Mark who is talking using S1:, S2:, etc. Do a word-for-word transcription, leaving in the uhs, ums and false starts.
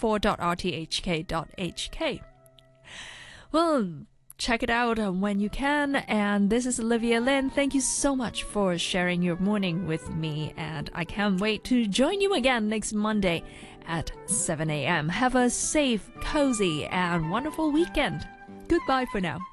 S1: four dot r t h k dot h k. Well, check it out when you can. And this is Olivia Lin. Thank you so much for sharing your morning with me. And I can't wait to join you again next Monday at seven a m Have a safe, cozy, and wonderful weekend. Goodbye for now.